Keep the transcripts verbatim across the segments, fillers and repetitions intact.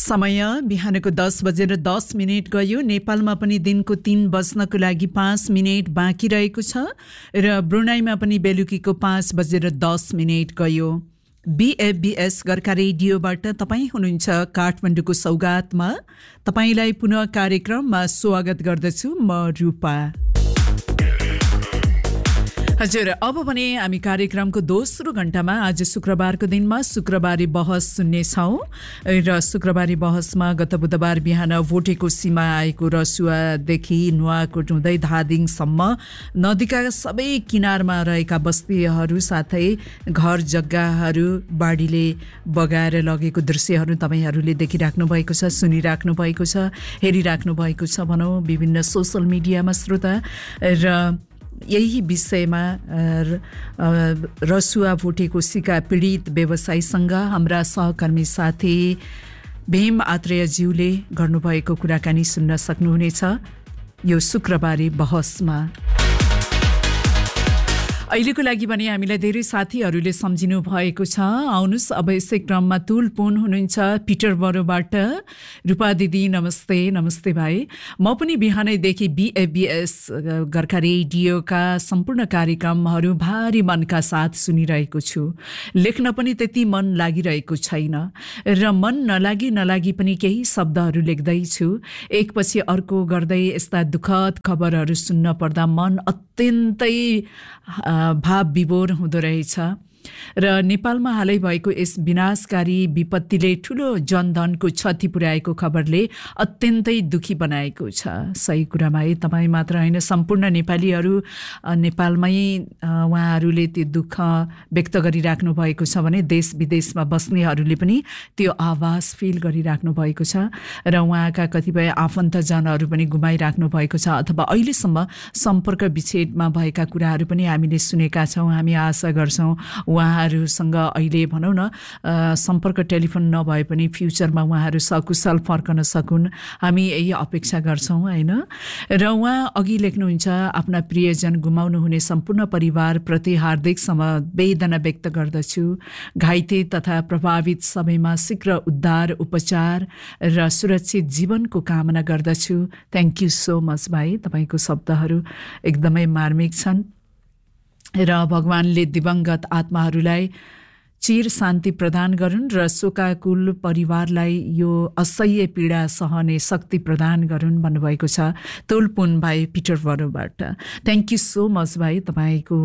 समय बिहानको दस बजेर दस मिनट गयो। नेपालमा पनि दिनको तीन बज्नको लागि पाँच मिनट बाँकी रहेको छ र ब्रुनाईमा पनि बेलुकीको पाँच बजेर दस मिनट गयो। बीएफबीएस गोर्खा रेडियोबाट तपाईँ हुनुहुन्छ काठमाडौँको सौगातमा। तपाईँलाई पुनः कार्यक्रममा स्वागत गर्दछु म रूपा। हजुर, अब भने हामी कार्यक्रमको दोस्रो घण्टामा आज शुक्रबारको दिनमा शुक्रबारी बहस सुन्नेछौँ र शुक्रबारी बहसमा गत बुधबार बिहान भोटेको सीमा आएको रसुवादेखि नुवाकोट हुँदै धादिङसम्म नदीका सबै किनारमा रहेका बस्तीहरू साथै घर जग्गाहरू बाढीले बगाएर लगेको दृश्यहरू तपाईँहरूले देखिराख्नु भएको छ, सुनिराख्नु भएको छ, हेरिराख्नु भएको छ भनौँ विभिन्न सोसल मिडियामा श्रोता। र यही विषयमा रसुवा भोटेको सिका पीडित व्यवसायीसँग हाम्रा सहकर्मी साथी भीम आत्रेयज्यूले गर्नुभएको कुराकानी सुन्न सक्नुहुनेछ यो शुक्रबारी बहसमा। अहिलेको लागि भने हामीलाई धेरै साथीहरूले सम्झिनु भएको छ। आउनुहोस् अब यसै क्रममा तुलपुन हुनुहुन्छ पिटरबरोबाट। रूपा दिदी नमस्ते। नमस्ते भाइ। म पनि बिहानैदेखि बीएफबीएस गोर्खा रेडियोका सम्पूर्ण कार्यक्रमहरू भारी मनका साथ सुनिरहेको छु। लेख्न पनि त्यति मन लागिरहेको छैन र मन नलागी नलागी पनि केही शब्दहरू लेख्दैछु। एकपछि अर्को गर्दै यस्ता दुःखद खबरहरू सुन्न पर्दा मन अत्यन्तै भाव विभोर हुँदो रहेछ र नेपालमा हालै भएको यस विनाशकारी विपत्तिले ठूलो जनधनको क्षति पुर्याएको खबरले अत्यन्तै दुखी बनाएको छ। सही कुरामा है, तपाईँ मात्र होइन सम्पूर्ण नेपालीहरू नेपालमै उहाँहरूले त्यो दुःख व्यक्त गरिराख्नु भएको छ भने देश विदेशमा बस्नेहरूले पनि त्यो आवाज फिल गरिराख्नु भएको छ र उहाँका कतिपय आफन्तजनहरू पनि गुमाइराख्नु भएको छ अथवा अहिलेसम्म सम्पर्क विच्छेदमा भएका कुराहरू पनि हामीले सुनेका छौँ। हामी आशा गर्छौँ उहाँहरूसँग अहिले भनौँ न सम्पर्क टेलिफोन नभए पनि फ्युचरमा उहाँहरू सकुशल फर्कन सकुन्, हामी यही अपेक्षा गर्छौँ होइन। र उहाँ अघि लेख्नुहुन्छ आफ्ना प्रियजन गुमाउनु हुने सम्पूर्ण परिवारप्रति हार्दिक संवेदना व्यक्त गर्दछु। घाइते तथा प्रभावित सबैमा शीघ्र उद्धार उपचार र सुरक्षित जीवनको कामना गर्दछु। थ्याङ्क यू सो मच भाइ, तपाईँको शब्दहरू एकदमै मार्मिक छन् र भगवानले दिवंगत आत्माहरूलाई चिर शान्ति प्रदान गरून् र शोकाकुल परिवारलाई यो असह्य पीडा सहने शक्ति प्रदान गरून् भन्नुभएको छ तुलपुन भाइ पिटरबरोबाट। थ्याङ्क यू सो मच भाइ, तपाईँको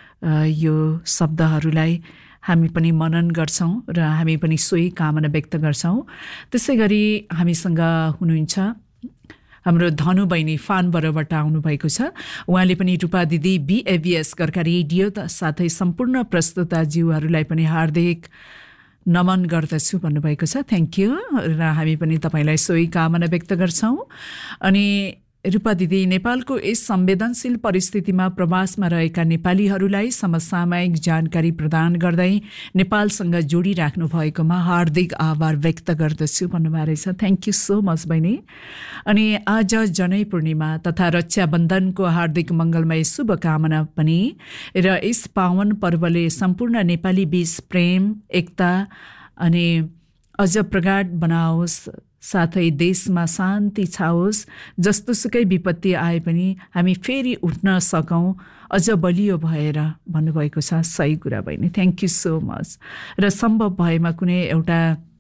यो शब्दहरूलाई हामी पनि मनन गर्छौँ र हामी पनि सोही कामना व्यक्त गर्छौँ। त्यसै गरी हामीसँग हुनुहुन्छ हाम्रो धनु बहिनी फानबरबाट आउनुभएको छ। उहाँले पनि रूपा दिदी बीएफबीएस गोर्खा रेडियो साथै सम्पूर्ण प्रस्तुताज्यूहरूलाई पनि हार्दिक नमन गर्दछु भन्नुभएको छ। थ्याङ्क यू र हामी पनि तपाईँलाई सोही कामना व्यक्त गर्छौँ। अनि रूपा दिदी, नेपालको यस संवेदनशील परिस्थितिमा प्रवासमा रहेका नेपालीहरूलाई समसामयिक जानकारी प्रदान गर्दै नेपालसँग जोडिराख्नु भएकोमा हार्दिक आभार व्यक्त गर्दछु भन्नुभएको रहेछ। थ्याङ्क यू सो मच बहिनी। अनि आज जनै पूर्णिमा तथा रक्षाबन्धनको हार्दिक मङ्गलमय शुभकामना पनि र यस पावन पर्वले सम्पूर्ण नेपाली बीच प्रेम एकता अनि अझ प्रगाढ बनाओस्, साथै देशमा शान्ति छाओस्। जस्तो सुकै विपत्ति आए पनि हामी फेरि उठ्न सकौँ अझ बलियो भएर भन्नुभएको छ। सही कुरा बहिनी, थ्याङ्क यू सो मच। र सम्भव भएमा कुनै एउटा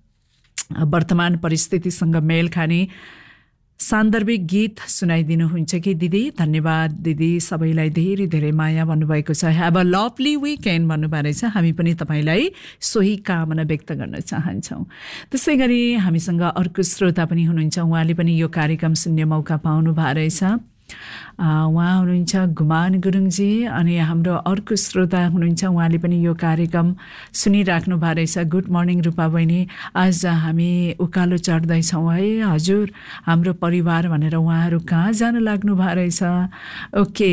वर्तमान परिस्थितिसँग मेल खाने सान्दर्भिक गीत सुनाइदिनुहुन्छ कि दिदी? धन्यवाद दिदी, सबैलाई धेरै धेरै माया भन्नुभएको छ। ह्याभ अ लभली विकेन्ड भन्नुभएको रहेछ। हामी पनि तपाईँलाई सोही कामना व्यक्त गर्न चाहन्छौँ। त्यसै गरी हामीसँग अर्को श्रोता पनि हुनुहुन्छ। उहाँले पनि यो कार्यक्रम सुन्ने मौका पाउनु भएको रहेछ। उहाँ हुनुहुन्छ गुमान गुरुङजी। अनि हाम्रो अर्को श्रोता हुनुहुन्छ, उहाँले पनि यो कार्यक्रम सुनिराख्नु भएको रहेछ। गुड मर्निङ रूपा बहिनी, आज हामी उकालो चढ्दैछौँ है हजुर हाम्रो परिवार भनेर उहाँहरू कहाँ जान लाग्नु भएको रहेछ। ओके,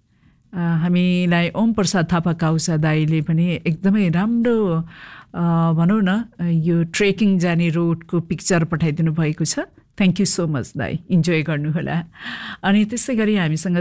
हामीलाई ओम प्रसाद थापा काउसा दाईले पनि एकदमै राम्रो भनौँ न यो ट्रेकिङ जाने रोडको पिक्चर पठाइदिनु भएको छ। थ्याङ्क यू सो मच दाई, इन्जोय गर्नुहोला। अनि त्यसै गरी हामीसँग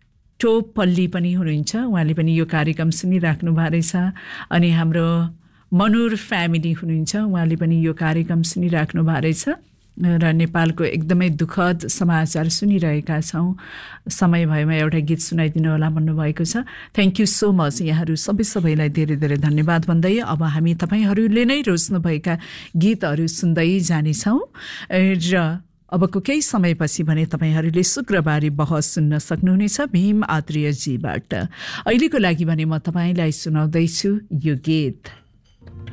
टोपल्ली पनि हुनुहुन्छ। उहाँले पनि यो कार्यक्रम सुनिराख्नु भएको रहेछ। अनि हाम्रो मनोर फ्यामिली हुनुहुन्छ, उहाँले पनि यो कार्यक्रम सुनिराख्नु भएको रहेछ र नेपालको एकदमै दुःखद समाचार सुनिरहेका छौँ, समय भएमा एउटा गीत सुनाइदिनु होला भन्नुभएको छ। Thank you so much. यहाँहरू सबै सबैलाई धेरै धेरै धन्यवाद भन्दै अब हामी तपाईँहरूले नै रोज्नुभएका गीतहरू सुन्दै जानेछौँ र अबको केही समयपछि भने तपाईँहरूले शुक्रबारे बहस सुन्न सक्नुहुनेछ भीम आत्रेयजीबाट। अहिलेको लागि भने म तपाईँलाई सुनाउँदैछु यो गीत।